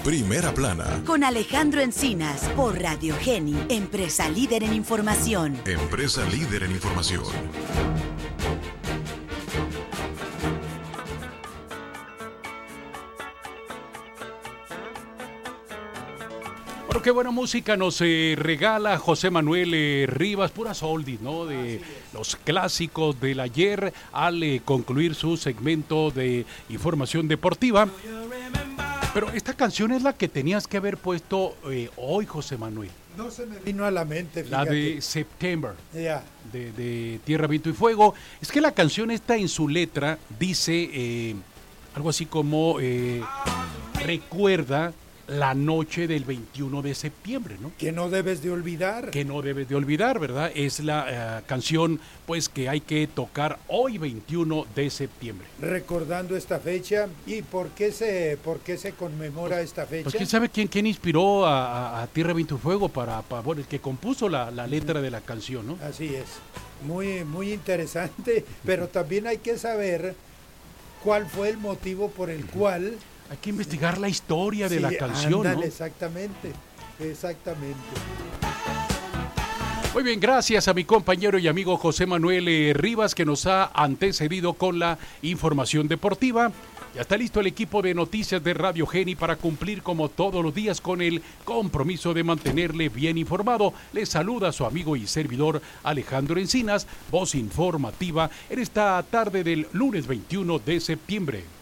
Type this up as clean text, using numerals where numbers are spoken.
Primera Plana. Con Alejandro Encinas por Radio Geni, empresa líder en información. Empresa líder en información. Bueno, qué buena música nos regala José Manuel Rivas, puras oldies, ¿no? De los clásicos del ayer al concluir su segmento de información deportiva. Pero esta canción es la que tenías que haber puesto hoy, José Manuel. No se me vino a la mente, fíjate. La de September, Yeah. de Tierra, Viento y Fuego. Es que la canción esta en su letra dice algo así como recuerda la noche del 21 de septiembre, ¿no? Que no debes de olvidar. Que no debes de olvidar, ¿verdad? Es la canción, pues, que hay que tocar hoy, 21 de septiembre. Recordando esta fecha. ¿Y por qué se conmemora esta fecha? Pues, ¿quién sabe quién inspiró a Tierra, Viento y Fuego bueno, el que compuso la letra de la canción, ¿no? Así es. Muy, muy interesante, pero también hay que saber cuál fue el motivo por el cual... Hay que investigar la historia de la canción, ándale, ¿no? Exactamente. Muy bien, gracias a mi compañero y amigo José Manuel Rivas, que nos ha antecedido con la información deportiva. Ya está listo el equipo de noticias de Radio Geni para cumplir como todos los días con el compromiso de mantenerle bien informado. Les saluda su amigo y servidor Alejandro Encinas, voz informativa en esta tarde del lunes 21 de septiembre.